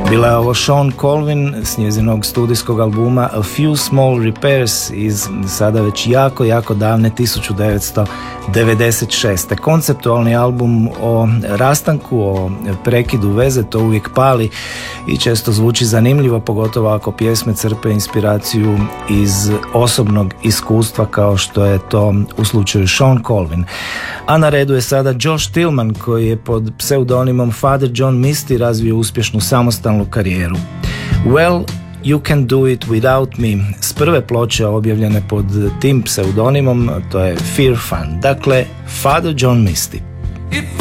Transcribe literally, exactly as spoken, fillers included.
Bila je ovo Sean Colvin s njezinog studijskog albuma A Few Small Repairs iz sada već jako, jako davne tisuću devetsto devedeset šeste. Konceptualni album o rastanku, o prekidu veze, to uvijek pali i često zvuči zanimljivo, pogotovo ako pjesme crpe inspiraciju iz osobnog iskustva kao što je to u slučaju Sean Colvin. A na redu je sada Josh Tillman koji je pod pseudonimom Father John Misty razvio uspješnu samostalnu karijeru. Well, You Can Do It Without Me s prve ploče objavljene pod tim pseudonimom, to je Fear Fun. Dakle, Father John Misty.